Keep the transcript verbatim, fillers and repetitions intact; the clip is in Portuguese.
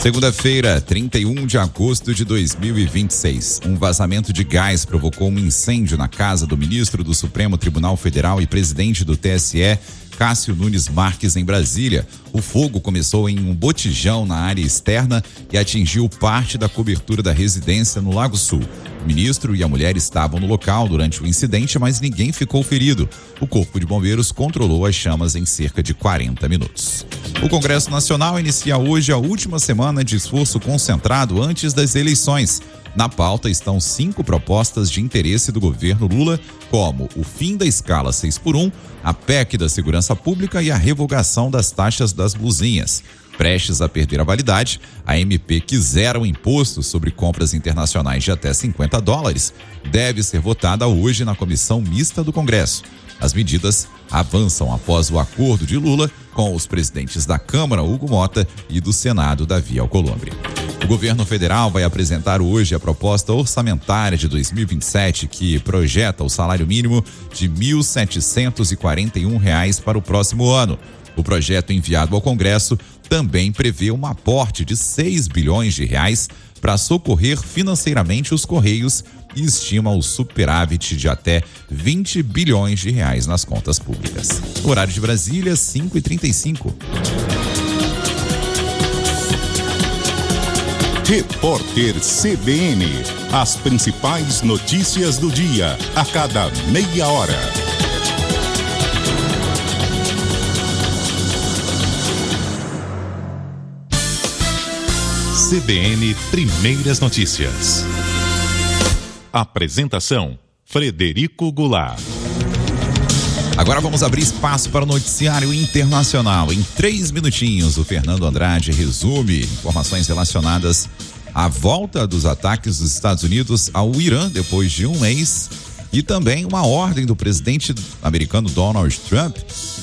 Segunda-feira, trinta e um de agosto de dois mil e vinte e seis. Um vazamento de gás provocou um incêndio na casa do ministro do Supremo Tribunal Federal e presidente do T S E, Cássio Nunes Marques, em Brasília. O fogo começou em um botijão na área externa e atingiu parte da cobertura da residência no Lago Sul. O ministro e a mulher estavam no local durante o incidente, mas ninguém ficou ferido. O Corpo de Bombeiros controlou as chamas em cerca de quarenta minutos. O Congresso Nacional inicia hoje a última semana de esforço concentrado antes das eleições. Na pauta estão cinco propostas de interesse do governo Lula, como o fim da escala seis por um, a P E C da segurança pública e a revogação das taxas das blusinhas. Prestes a perder a validade, a M P que zera o imposto sobre compras internacionais de até cinquenta dólares deve ser votada hoje na comissão mista do Congresso. As medidas avançam após o acordo de Lula com os presidentes da Câmara, Hugo Mota, e do Senado, Davi Alcolumbre. O governo federal vai apresentar hoje a proposta orçamentária de dois mil e vinte e sete, que projeta o salário mínimo de mil setecentos e quarenta e um reais para o próximo ano. O projeto enviado ao Congresso também prevê um aporte de seis bilhões de reais para socorrer financeiramente os Correios e estima o superávit de até vinte bilhões de reais nas contas públicas. O horário de Brasília, cinco e trinta e cinco. Repórter C B N. As principais notícias do dia, a cada meia hora. C B N Primeiras Notícias. Apresentação: Frederico Goulart. Agora vamos abrir espaço para o noticiário internacional. Em três minutinhos, o Fernando Andrade resume informações relacionadas à volta dos ataques dos Estados Unidos ao Irã depois de um mês e também uma ordem do presidente americano Donald Trump